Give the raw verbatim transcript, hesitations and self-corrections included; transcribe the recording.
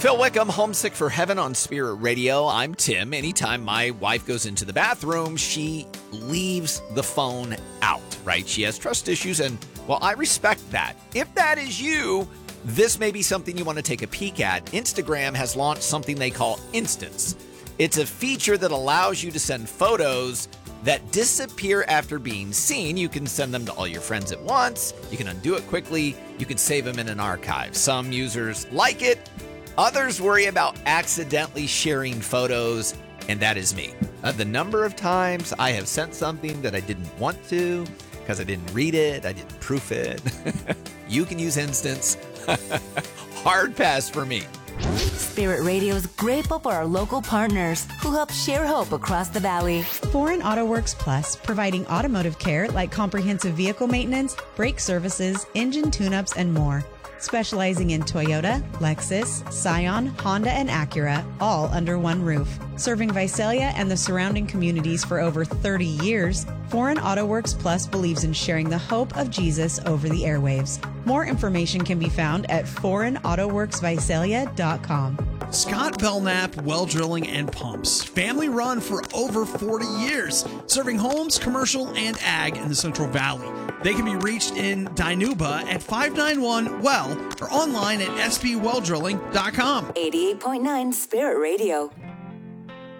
Phil Wickham, Homesick for Heaven on Spirit Radio. I'm Tim. Anytime my wife goes into the bathroom, she leaves the phone out, right? She has trust issues, and, well, I respect that. If that is you, this may be something you want to take a peek at. Instagram has launched something they call Instants. It's a feature that allows you to send photos that disappear after being seen. You can send them to all your friends at once. You can undo it quickly. You can save them in an archive. Some users like it. Others worry about accidentally sharing photos, and that is me. Uh, the number of times I have sent something that I didn't want to because I didn't read it, I didn't proof it. You can use Instants. Hard pass for me. Spirit Radio is grateful for our local partners who help share hope across the valley. Foreign Auto Works Plus, providing automotive care like comprehensive vehicle maintenance, brake services, engine tune-ups, and more. Specializing in Toyota, Lexus, Scion, Honda, and Acura, all under one roof. Serving Visalia and the surrounding communities for over thirty years, Foreign Auto Works Plus believes in sharing the hope of Jesus over the airwaves. More information can be found at foreign auto works visalia dot com. Scott Belknap Well Drilling and Pumps. Family run for over forty years, serving homes, commercial, and ag in the Central Valley. They can be reached in Dinuba at five nine one well or online at s b well drilling dot com. eighty-eight point nine Spirit Radio.